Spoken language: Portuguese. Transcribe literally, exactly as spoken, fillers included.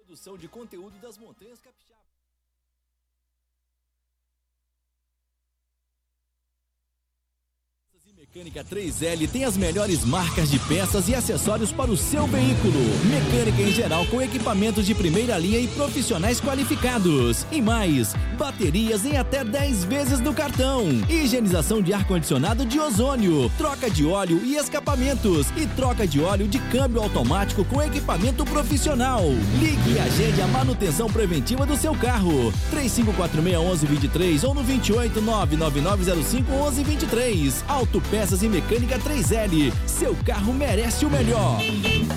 Produção de conteúdo das Montanhas Capixaba. Mecânica três L tem as melhores marcas de peças e acessórios para o seu veículo. Mecânica em geral com equipamentos de primeira linha e profissionais qualificados. E mais, baterias em até dez vezes no cartão. Higienização de ar-condicionado de ozônio. Troca de óleo e escapamentos. E troca de óleo de câmbio automático com equipamento profissional. Ligue e agende a manutenção preventiva do seu carro. três cinco quatro seis, um um dois três ou no vinte e oito, nove nove nove zero cinco, onze vinte e três. Autopeças e Mecânica três L. Seu carro merece o melhor.